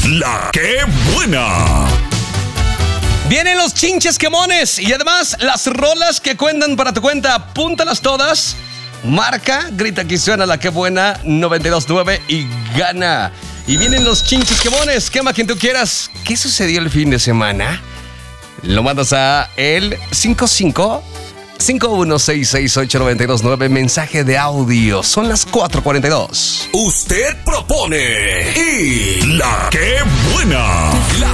La que buena. Vienen los chinches quemones y además las rolas que cuentan para tu cuenta. Apúntalas todas. Marca, grita que suena la que buena 92.9 y gana. Y vienen los chinches quemones. Quema quien tú quieras. ¿Qué sucedió el fin de semana? Lo mandas a el 55-51668929. Mensaje de audio. Son las 4:42. Usted propone y la que buena. La